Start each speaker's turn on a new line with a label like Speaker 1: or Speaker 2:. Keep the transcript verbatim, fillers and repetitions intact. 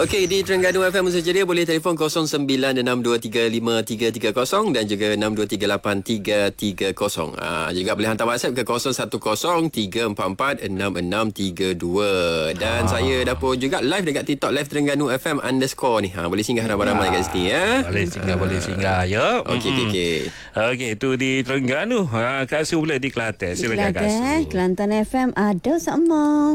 Speaker 1: Okey, di Terengganu F M saja dia boleh telefon kosong sembilan enam dua tiga lima tiga tiga kosong dan juga enam dua tiga lapan tiga tiga kosong. Ah, juga boleh hantar WhatsApp ke kosong satu kosong tiga empat empat enam enam tiga dua. Dan ah. saya dah pun juga live dekat TikTok live Terengganu F M underscore ni. Ha, boleh singgah ramai-ramai kat sini ya.
Speaker 2: Boleh singgah, boleh singgah ya.
Speaker 1: Okey, okey, okey.
Speaker 2: Okey, itu di Terengganu. Ha, Kak Su pula di Kelantan. Silakan Kak Su.
Speaker 3: Kelantan F M ada sama.